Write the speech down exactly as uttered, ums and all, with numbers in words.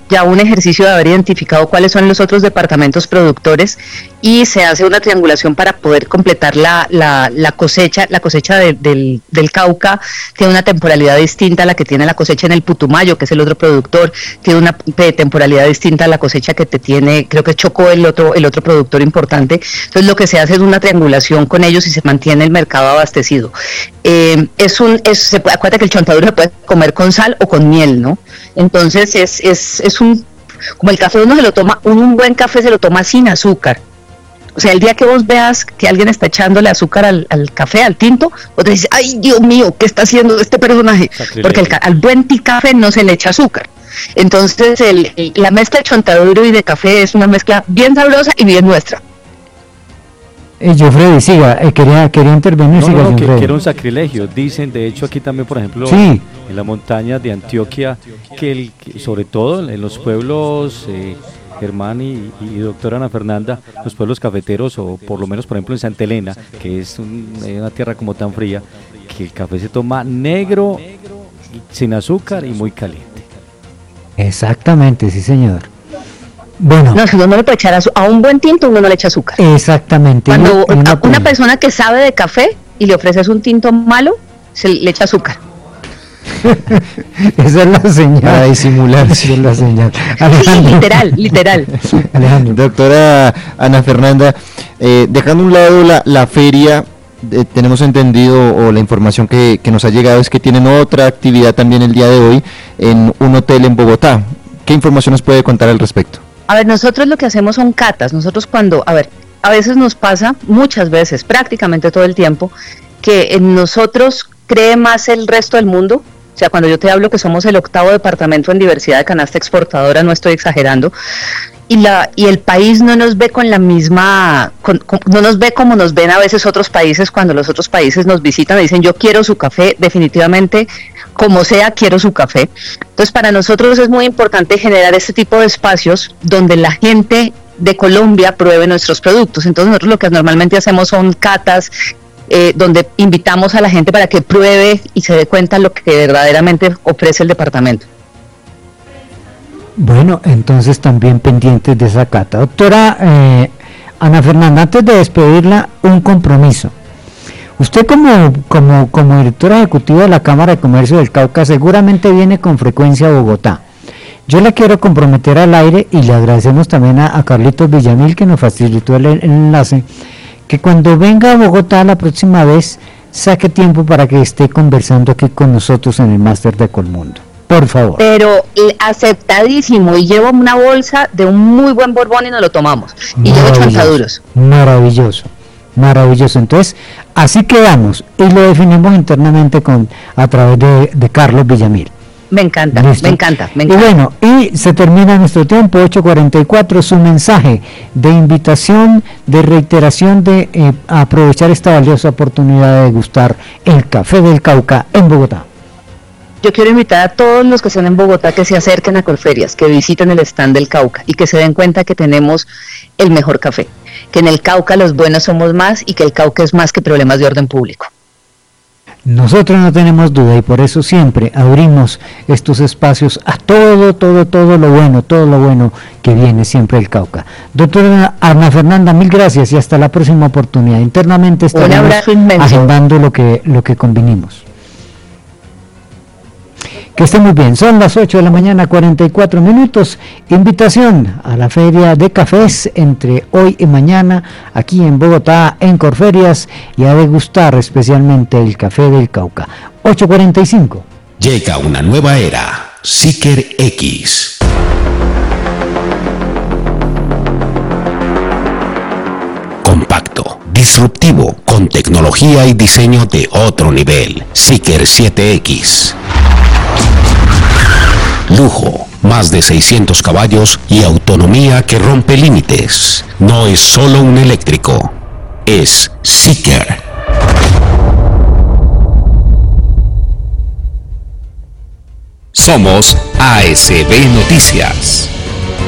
ya un ejercicio de haber identificado cuáles son los otros departamentos productores y se hace una triangulación para poder completar la, la, la cosecha. La cosecha de, del, del Cauca tiene una temporalidad distinta a la que tiene la cosecha en el Putumayo, que es el otro productor, tiene una temporalidad distinta a la cosecha que te tiene, creo que Chocó, el otro, el otro productor importante. Entonces lo que se hace es una triangulación con ellos y se mantiene el mercado abastecido. Eh, es un, es, se puede, acuérdate que el chontaduro se puede comer con sal o con miel, ¿no? Entonces es, es, es un, como el café uno se lo toma, un buen café se lo toma sin azúcar. O sea, el día que vos veas que alguien está echándole azúcar al, al café, al tinto, vos te dices, ay, Dios mío, ¿qué está haciendo este personaje? Porque el, al buen café no se le echa azúcar. Entonces, el, el, la mezcla de chontaduro y de café es una mezcla bien sabrosa y bien nuestra. Eh, yo, Freddy, siga, eh, quería, quería intervenir. No, siga, no, que, Freddy. que era un sacrilegio. Dicen, de hecho, aquí también, por ejemplo, sí. en las montañas de Antioquia, que, el, que sobre todo en los pueblos... Eh, Germán y, y doctora Ana Fernanda, los pueblos cafeteros, o por lo menos por ejemplo en Santa Elena, que es un, una tierra como tan fría, que el café se toma negro, sin azúcar y muy caliente. Exactamente, sí señor. Bueno, no, si uno no le puede echar azúcar, a un buen tinto uno no le echa azúcar. Exactamente. Cuando una, a una persona que sabe de café y le ofreces un tinto malo, se le echa azúcar. Esa es la señal. Para disimular. Esa es la señal. Sí, literal, literal. Alejandro. Doctora Ana Fernanda, eh, dejando a un lado la, la feria, eh, tenemos entendido, o la información que, que nos ha llegado es que tienen otra actividad también el día de hoy en un hotel en Bogotá. ¿Qué información nos puede contar al respecto? A ver, nosotros lo que hacemos son catas. Nosotros cuando, a ver, a veces nos pasa, muchas veces, prácticamente todo el tiempo, que en nosotros cree más el resto del mundo. O sea, cuando yo te hablo que somos el octavo departamento en diversidad de canasta exportadora, no estoy exagerando, y la y el país no nos ve con la misma, con, con, no nos ve como nos ven a veces otros países cuando los otros países nos visitan y dicen, yo quiero su café, definitivamente, como sea, quiero su café. Entonces, para nosotros es muy importante generar este tipo de espacios donde la gente de Colombia pruebe nuestros productos. Entonces, nosotros lo que normalmente hacemos son catas, Eh, donde invitamos a la gente para que pruebe y se dé cuenta lo que verdaderamente ofrece el departamento. Bueno, entonces también pendientes de esa cata. Doctora eh, Ana Fernanda, antes de despedirla, un compromiso. Usted como, como, como directora ejecutiva de la Cámara de Comercio del Cauca seguramente viene con frecuencia a Bogotá. Yo la quiero comprometer al aire y le agradecemos también a, a Carlitos Villamil que nos facilitó el, el enlace, que cuando venga a Bogotá la próxima vez saque tiempo para que esté conversando aquí con nosotros en el Máster de Colmundo, por favor. Pero eh, aceptadísimo, y llevo una bolsa de un muy buen borbón y nos lo tomamos, y llevo chantaduros. Maravilloso, maravilloso. Entonces, así quedamos y lo definimos internamente con a través de, de Carlos Villamil. Me encanta, ¿Listo? me encanta, me encanta. Y bueno, y se termina nuestro tiempo, ocho cuarenta y cuatro, su mensaje de invitación, de reiteración de eh, aprovechar esta valiosa oportunidad de degustar el café del Cauca en Bogotá. Yo quiero invitar a todos los que estén en Bogotá que se acerquen a Colferias, que visiten el stand del Cauca y que se den cuenta que tenemos el mejor café, que en el Cauca los buenos somos más y que el Cauca es más que problemas de orden público. Nosotros no tenemos duda y por eso siempre abrimos estos espacios a todo, todo, todo lo bueno, todo lo bueno que viene siempre del Cauca. Doctora Ana Fernanda, mil gracias y hasta la próxima oportunidad. Internamente estaremos agendando lo que, lo que convinimos. Que esté muy bien, son las ocho de la mañana, cuarenta y cuatro minutos. Invitación a la feria de cafés entre hoy y mañana aquí en Bogotá, en Corferias, y a degustar especialmente el café del Cauca. ocho cuarenta y cinco. Llega una nueva era, Seeker X. Compacto, disruptivo, con tecnología y diseño de otro nivel. Seeker siete X. Lujo, más de seiscientos caballos y autonomía que rompe límites. No es solo un eléctrico, es Seeker. Somos A S B Noticias.